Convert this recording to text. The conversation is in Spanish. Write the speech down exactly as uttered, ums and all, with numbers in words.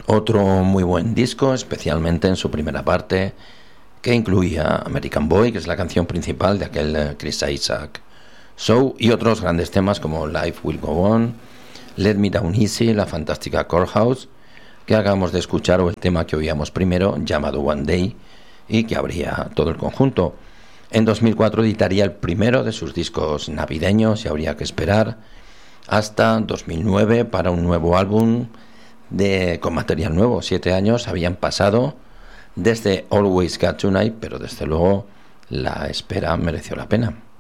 Otro muy buen disco, especialmente en su primera parte, que incluía American Boy, que es la canción principal de aquel Chris Isaak Show, y otros grandes temas como Life Will Go On, Let Me Down Easy, la fantástica Courthouse, que acabamos de escuchar, o el tema que oíamos primero, llamado One Day, y que abría todo el conjunto. En dos mil cuatro editaría el primero de sus discos navideños y habría que esperar hasta dos mil nueve para un nuevo álbum de, con material nuevo. Siete años habían pasado desde Always Got Tonight, pero desde luego la espera mereció la pena.